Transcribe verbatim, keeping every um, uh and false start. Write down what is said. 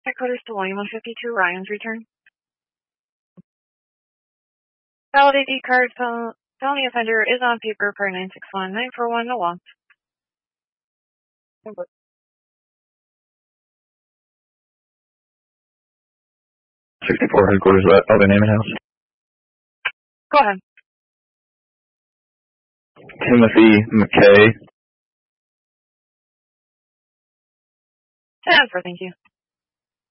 Headquarters to William one fifty-two, Ryan's return. Valid I D card, fel- felony offender is on paper per nine six one nine four one, no loss. sixty-four headquarters, uh, Elvin Naaman House. Go ahead. Timothy McKay. Transfer, thank you.